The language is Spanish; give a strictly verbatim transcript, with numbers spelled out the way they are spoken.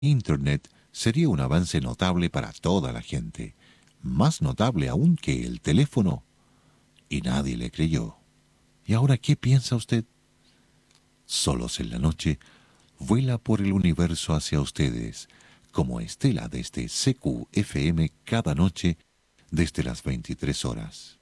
Internet sería un avance notable para toda la gente, más notable aún que el teléfono, y nadie le creyó. ¿Y ahora qué piensa usted? Solos en la noche, vuela por el universo hacia ustedes, como Estela desde C Q F M cada noche desde las veintitrés horas.